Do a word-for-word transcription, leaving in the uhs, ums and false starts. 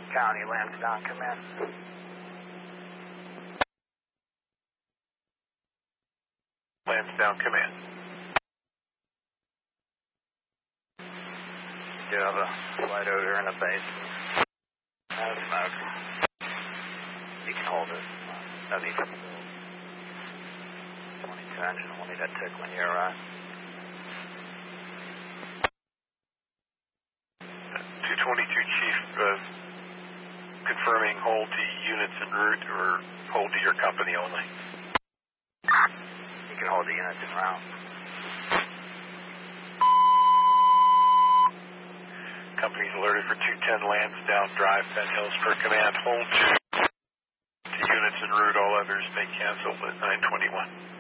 County, Lansdowne, come in. Lansdowne, come in. Do you have a slight odor in the basement? No smoke. You can hold it. No need for twenty-two engine. We'll need that tick when you arrive. two twenty-two, Chief, uh, confirming hold to units en route or hold to your company only? You can hold the units en route. Company's alerted for two ten Lansdowne Drive, Penn Hills, for command. Hold to, to units en route. All others may cancel at nine twenty-one.